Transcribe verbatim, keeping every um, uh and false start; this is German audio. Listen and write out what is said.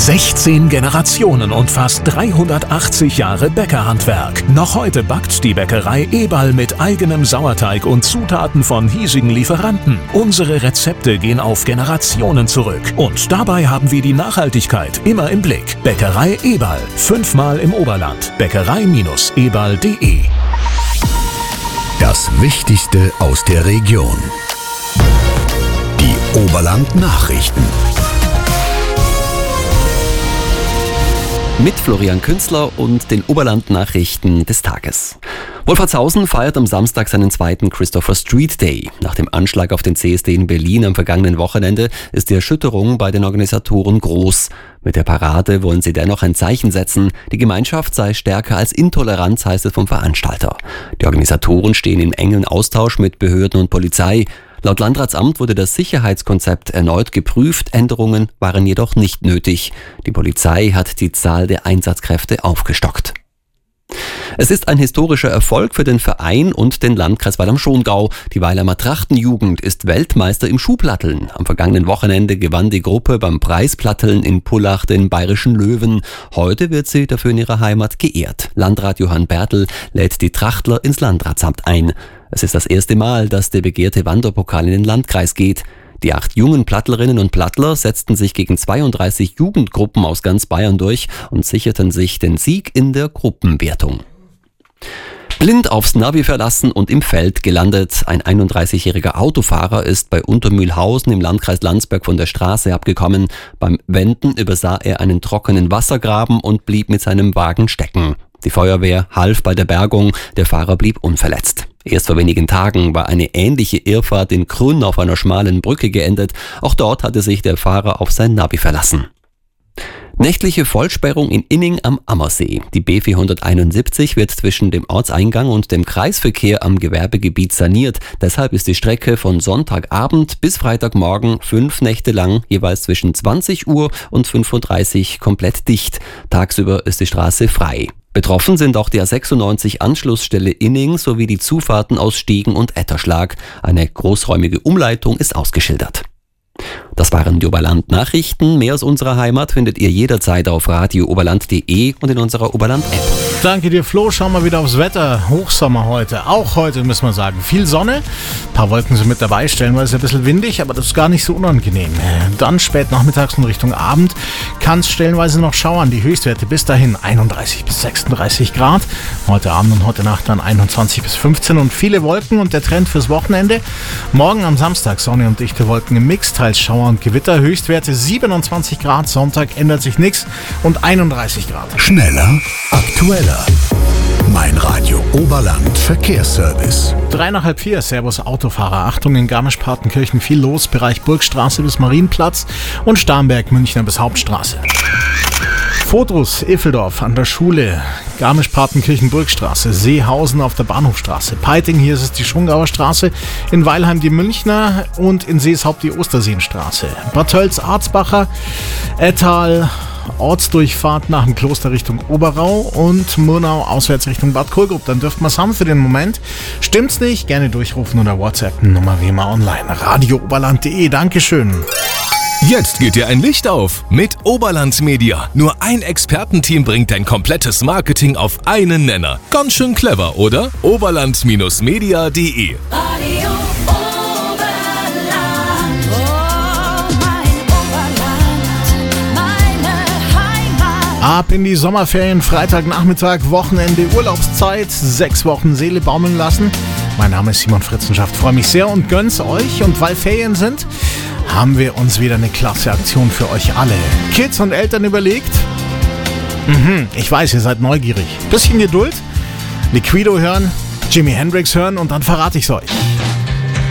sechzehn Generationen und fast dreihundertachtzig Jahre Bäckerhandwerk. Noch heute backt die Bäckerei Eberl mit eigenem Sauerteig und Zutaten von hiesigen Lieferanten. Unsere Rezepte gehen auf Generationen zurück. Und dabei haben wir die Nachhaltigkeit immer im Blick. Bäckerei Eberl. Fünfmal im Oberland. Bäckerei Eberl punkt de. Das Wichtigste aus der Region. Die Oberland-Nachrichten. Mit Florian Künzler und den Oberland-Nachrichten des Tages. Wolfratshausen feiert am Samstag seinen zweiten Christopher Street Day. Nach dem Anschlag auf den C S D in Berlin am vergangenen Wochenende ist die Erschütterung bei den Organisatoren groß. Mit der Parade wollen sie dennoch ein Zeichen setzen. Die Gemeinschaft sei stärker als Intoleranz, heißt es vom Veranstalter. Die Organisatoren stehen im engen Austausch mit Behörden und Polizei. Laut Landratsamt wurde das Sicherheitskonzept erneut geprüft, Änderungen waren jedoch nicht nötig. Die Polizei hat die Zahl der Einsatzkräfte aufgestockt. Es ist ein historischer Erfolg für den Verein und den Landkreis Weil am Schongau. Die Weiler Trachtenjugend ist Weltmeister im Schuhplatteln. Am vergangenen Wochenende gewann die Gruppe beim Preisplatteln in Pullach den Bayerischen Löwen. Heute wird sie dafür in ihrer Heimat geehrt. Landrat Johann Bertel lädt die Trachtler ins Landratsamt ein. Es ist das erste Mal, dass der begehrte Wanderpokal in den Landkreis geht. Die acht jungen Plattlerinnen und Plattler setzten sich gegen zweiunddreißig Jugendgruppen aus ganz Bayern durch und sicherten sich den Sieg in der Gruppenwertung. Blind aufs Navi verlassen und im Feld gelandet. Ein einunddreißigjähriger Autofahrer ist bei Untermühlhausen im Landkreis Landsberg von der Straße abgekommen. Beim Wenden übersah er einen trockenen Wassergraben und blieb mit seinem Wagen stecken. Die Feuerwehr half bei der Bergung, der Fahrer blieb unverletzt. Erst vor wenigen Tagen war eine ähnliche Irrfahrt in Krünn auf einer schmalen Brücke geendet. Auch dort hatte sich der Fahrer auf sein Navi verlassen. Nächtliche Vollsperrung in Inning am Ammersee. Die B vierhunderteinundsiebzig wird zwischen dem Ortseingang und dem Kreisverkehr am Gewerbegebiet saniert. Deshalb ist die Strecke von Sonntagabend bis Freitagmorgen fünf Nächte lang jeweils zwischen zwanzig Uhr und fünf Uhr dreißig komplett dicht. Tagsüber ist die Straße frei. Betroffen sind auch die A sechsundneunzig Anschlussstelle Inning sowie die Zufahrten aus Stiegen und Etterschlag. Eine großräumige Umleitung ist ausgeschildert. Das waren die Oberland-Nachrichten. Mehr aus unserer Heimat findet ihr jederzeit auf radio oberland punkt de und in unserer Oberland-App. Danke dir, Flo. Schauen wir wieder aufs Wetter. Hochsommer heute. Auch heute müssen wir sagen. Viel Sonne. Ein paar Wolken sind mit dabei. Stellenweise ein bisschen windig, aber das ist gar nicht so unangenehm. Dann spät nachmittags und Richtung Abend kann es stellenweise noch schauern. Die Höchstwerte bis dahin einunddreißig bis sechsunddreißig Grad. Heute Abend und heute Nacht dann einundzwanzig bis fünfzehn und viele Wolken und der Trend fürs Wochenende. Morgen am Samstag Sonne und dichte Wolken im Mix, teils Schauer und Gewitter. Höchstwerte siebenundzwanzig Grad. Sonntag ändert sich nichts und einunddreißig Grad. Schneller, aktueller. Mein Radio Oberland Verkehrsservice. Drei nach halb vier, Servus Autofahrer. Achtung, in Garmisch-Partenkirchen viel los. Bereich Burgstraße bis Marienplatz und Starnberg, Münchner bis Hauptstraße. Fotos, Iffeldorf an der Schule, Garmisch-Partenkirchen Burgstraße, Seehausen auf der Bahnhofstraße, Peiting, hier ist es die Schongauer Straße, in Weilheim die Münchner und in Seeshaupt die Osterseenstraße. Bad Tölz, Arzbacher, Ettal, Ortsdurchfahrt nach dem Kloster Richtung Oberau und Murnau auswärts Richtung Bad Kohlgrub. Dann dürft wir es haben für den Moment. Stimmt's nicht? Gerne durchrufen oder WhatsApp-Nummer wie immer online. radio oberland punkt de. Dankeschön. Jetzt geht dir ein Licht auf mit Oberland Media. Nur ein Expertenteam bringt dein komplettes Marketing auf einen Nenner. Ganz schön clever, oder? oberland Media punkt de. Radio Oberland, oh mein Oberland, meine Heimat. Ab in die Sommerferien, Freitagnachmittag, Wochenende, Urlaubszeit, sechs Wochen Seele baumeln lassen. Mein Name ist Simon Fritzenschaft, freue mich sehr und gönn's euch. Und weil Ferien sind, haben wir uns wieder eine klasse Aktion für euch alle. Kids und Eltern überlegt? Mhm, ich weiß, ihr seid neugierig. Bisschen Geduld, Liquido hören, Jimi Hendrix hören und dann verrate ich's euch.